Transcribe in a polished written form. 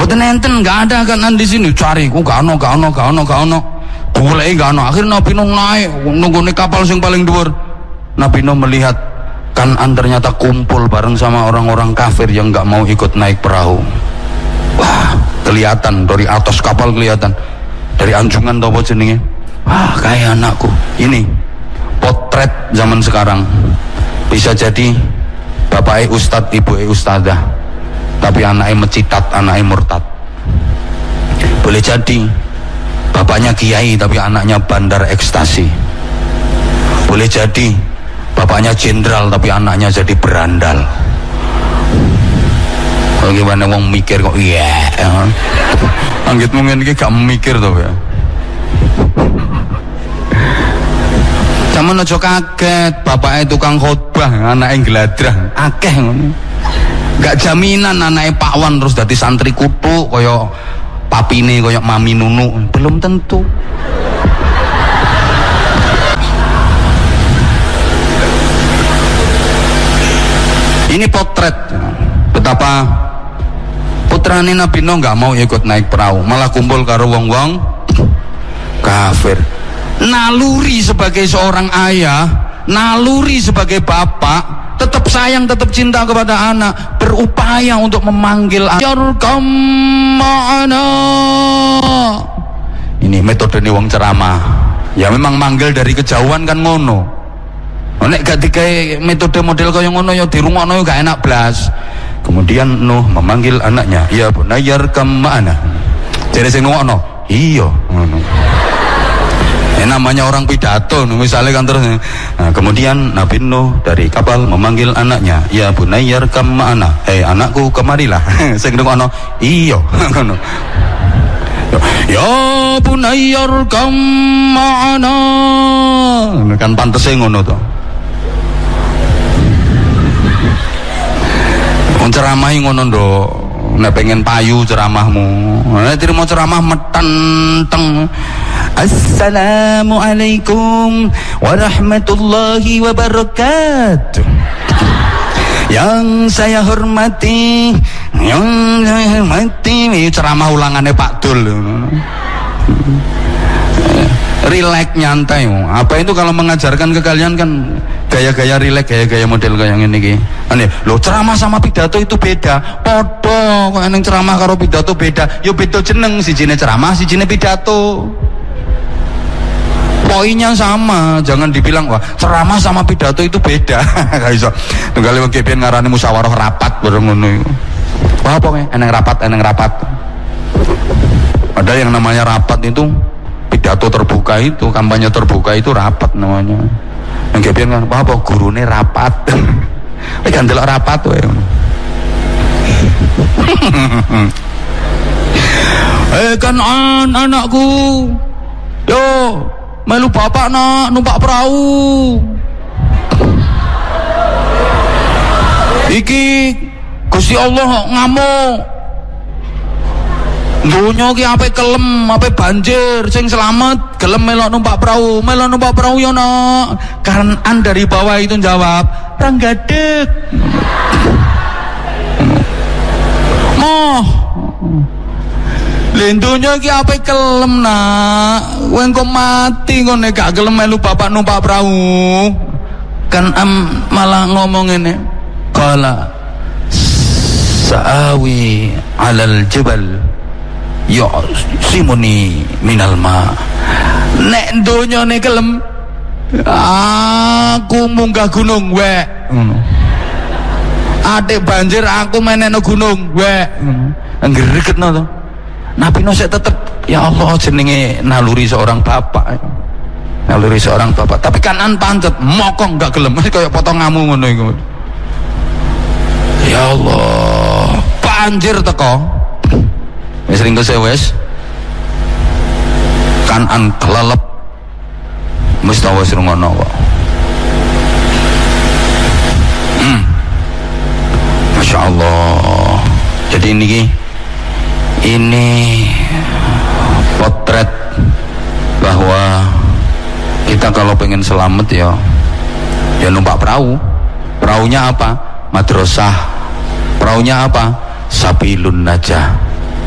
Mboten enten, enggak ada kan di sini. Cari ku gak ono. Goleki gak ono. Akhirnya Nabi Nuh naik nunggone kapal sing paling dhuwur. Nabi Nuh melihat Kan'an ternyata kumpul bareng sama orang-orang kafir yang enggak mau ikut naik perahu. Wah, kelihatan dari atas kapal, kelihatan dari anjungan apa jenenge. Wah, kayak anakku. Ini potret zaman sekarang. Bisa jadi bapaknya ustad, ibunya ustadzah, tapi anaknya mecitat, anaknya murtad. Boleh jadi bapaknya kiai tapi anaknya bandar ekstasi. Boleh jadi bapaknya jenderal tapi anaknya jadi berandal. Bagaimana wong mikir kok iya anggit mungkin gak mikir tuh ya. Sama aja kaget bapaknya tukang khotbah anaknya geladrah akeh ngono. Gak jaminan anaknya pakwan terus dadi santri kutu kaya papine kaya Mami Nunu, belum tentu. Ini potret betapa putrane Nabi Nuh gak mau ikut naik perahu, malah kumpul karo wong-wong kafir. Naluri sebagai seorang ayah, naluri sebagai bapak, tetap sayang, tetap cinta kepada anak, berupaya untuk memanggil yarkam ma'ana. Ini metode nih wong ceramah. Ya memang manggil dari kejauhan kan ngono. Nek gak dikai metode model kaya ngono ya dirungokno gak enak blas. Kemudian Nuh memanggil anaknya, ya bunayyarkam ma'ana. Jare sing ngono, iya ngono. Namanya orang pidato misalnya kan terus. Nah, kemudian Nabi Nuh dari kapal memanggil anaknya, ya bunayyarkam ma'ana, hei anakku kemarilah. Sing ngono iya ngono. Ya bunayyarkam ma'ana, kan pantese ngono to. Wong ceramah ngono nduk. Nek pengen payu ceramahmu, nek terima ceramah metenteng. Assalamualaikum warahmatullahi wabarakatuh. Yang saya hormati, ceramah ulangannya Pak Dul. Relax nyantai. Apa itu kalau mengajarkan ke kalian kan gaya-gaya relax, gaya-gaya model kayak ini. Aneh, lo ceramah sama pidato itu beda. Podo, kok eneng ceramah karo pidato beda. Yo beda jeneng, sijine ceramah, sijine pidato. Poinnya sama, jangan dibilang wah ceramah sama pidato itu beda. Gak iso. Tunggal wong kepen ngarani musyawarah rapat bareng ngono iku. Apa kok eneng rapat. Ada yang namanya rapat itu pidato terbuka itu, kampanye terbuka itu rapat namanya. Yang kepen kan apa gurune rapat. Wis kan delok rapat wae. Kan'an anakku. Yo, melu bapak nak numpak perahu. Iki Gusti Allah ngamuk. Dunya ki ape kelem, ape banjir, sing selamat gelem melok numpak perahu yo nak. Kan'an dari bawah itu jawab, ranggadek. Moh. Lendonya ki ape kelem nak, kowe engko mati ngene gak gelem melu bapak numpak perahu. Kan'an malah ngomong ngene, qala sa'awi 'alal jabal ya simuni minal ma. Nek donyane kelem aku munggah gunung wek ngono. Atik banjir aku meneno gunung wek ngono. Ngregetno to. Nabi Nuh tetep ya Allah jenenge naluri seorang bapak. Naluri seorang bapak. Tapi Kan'an pancet mokong gak gelem kaya potonganmu ngono iku. Ya Allah, banjir teko. Wis ringkes wis. Kan'an kelelep. Mustawa sirungono kok. Masya Allah. Jadi ini potret bahwa kita kalau pengen selamat ya numpak perahu. Perahunya apa? Madrasah. Perahunya apa? Sabilun najah.